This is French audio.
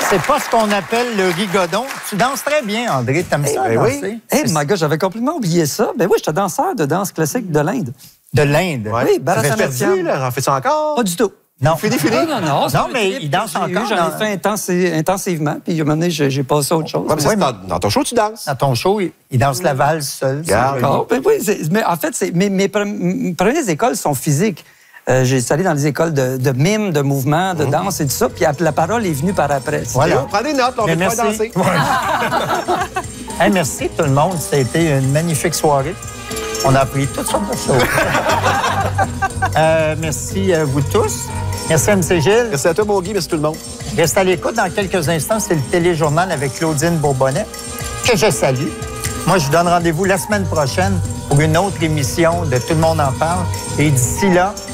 C'est pas ce qu'on appelle le rigodon. Tu danses très bien, André. T'aimes ça, danser? Oui. Hey, my God, j'avais complètement oublié ça. Ben oui, j'étais danseur de danse classique de l'Inde. De l'Inde? Ouais. Oui, Bharatanatyam. Tu en fais ça encore? Pas du tout. Non. Fini. Non, mais il danse encore. J'en ai fait intensivement, puis à un moment donné, j'ai passé à autre chose. Ouais, mais dans ton show, tu danses. Dans ton show, il danse la valse seul. D'accord. Ben oui, mais en fait, mes premières écoles sont physiques. J'ai allé dans les écoles de mime, de mouvement, de danse et tout ça, puis la parole est venue par après. Voilà. Prends des notes, on va pas danser. Hey, merci tout le monde. Ça a été une magnifique soirée. On a appris toutes sortes de choses. Merci à vous tous. Merci MC Gilles. Merci à toi, mon Guy. Merci tout le monde. Reste à l'écoute. Dans quelques instants, c'est le téléjournal avec Claudine Bourbonnais, que je salue. Moi, je vous donne rendez-vous la semaine prochaine pour une autre émission de Tout le monde en parle. Et d'ici là,